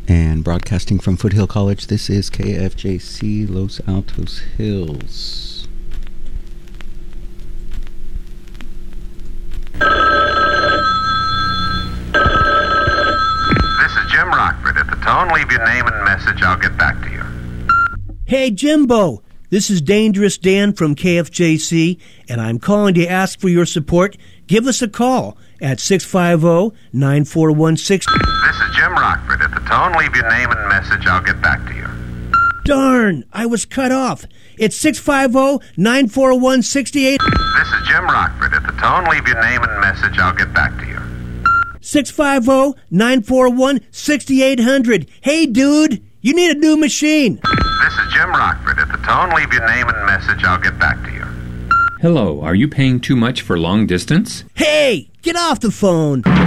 And broadcasting from Foothill College, this is KFJC Los Altos Hills. This is Jim Rockford. At the tone, leave your name and message. I'll get back to you. Hey, Jimbo. This is Dangerous Dan from KFJC, and I'm calling to ask for your support. Give us a call at 650-941-60. This is Jim Rockford. At the tone, leave your name and message. I'll get back to you. Darn, I was cut off. It's 650-941-68. This is Jim Rockford. At the tone, leave your name and message. I'll get back to you. 650-941-6800. Hey, dude, you need a new machine. This is Jim Rockford. At the tone, leave your name and message. I'll get back to you. Hello, are you paying too much for long distance? Hey, get off the phone.